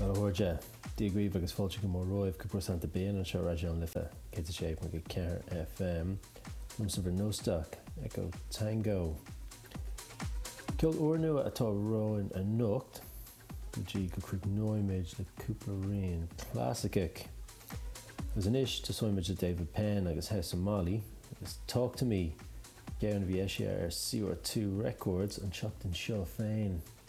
Hoorja, díagríomh agus fáilte go mór roimh go prosanta béan an seo ráidéon lifa, cé sé me go ceir FM, num sa bhar nósteach, Echo Tango. Ceol uair nua atá roin a nocht, go dtí go cruig nóiméid le cúpla rion clásicach. Agus an isis tá soimid a David Penn agus House of Molly, agus Talk to Me, geann bhí eise ar CR2 Records an seachtain seo féin.